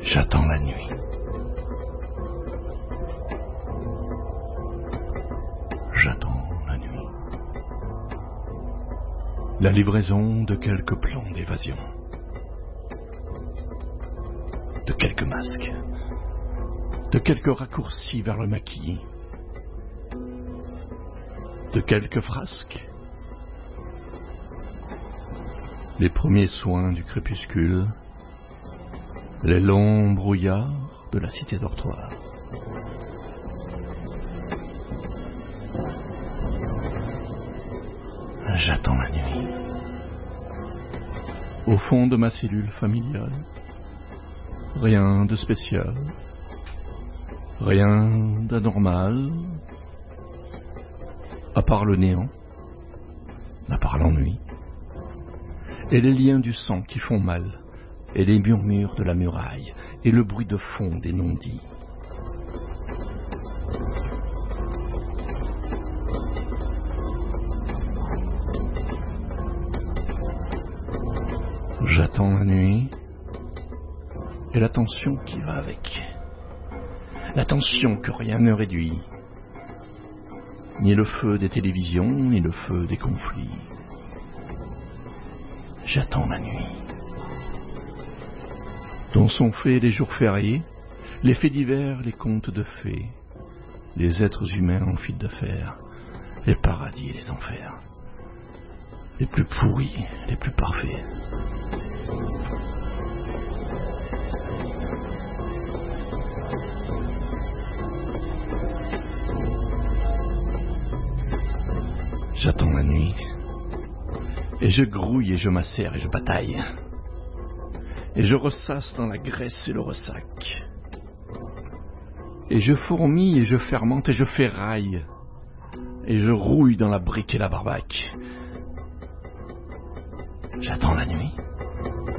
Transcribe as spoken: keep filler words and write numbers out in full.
J'attends la nuit. J'attends la nuit. La livraison de quelques plans d'évasion. De quelques masques. De quelques raccourcis vers le maquis. De quelques frasques. Les premiers soins du crépuscule. Les longs brouillards de la cité dortoir. J'attends la nuit. Au fond de ma cellule familiale, rien de spécial, rien d'anormal, à part le néant, à part l'ennui, et les liens du sang qui font mal, et les murmures de la muraille, et le bruit de fond des non-dits. J'attends la nuit et la tension qui va avec. La tension que rien ne réduit. Ni le feu des télévisions, ni le feu des conflits. J'attends la nuit. Dont sont faits les jours fériés, les faits divers, les contes de fées, les êtres humains en fil de fer, les paradis et les enfers, les plus pourris, les plus parfaits. J'attends la nuit, et je grouille et je macère et je bataille, et je ressasse dans la graisse et le ressac, et je fourmille et je fermente et je ferraille, et je rouille dans la brique et la barbaque. J'attends la nuit.